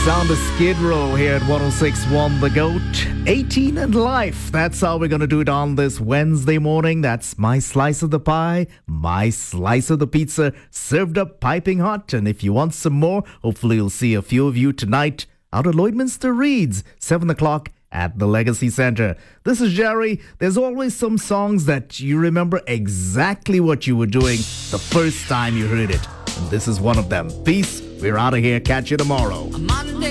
Sound of Skid Row here at 106.1 The Goat. 18 and life. That's how we're going to do it on this Wednesday morning. That's my slice of the pie, my slice of the pizza, served up piping hot. And if you want some more, hopefully you'll see a few of you tonight out at Lloydminster Reads, 7 o'clock at the Legacy Centre. This is Jerry. There's always some songs that you remember exactly what you were doing the first time you heard it. And this is one of them. Peace. We're out of here. Catch you tomorrow.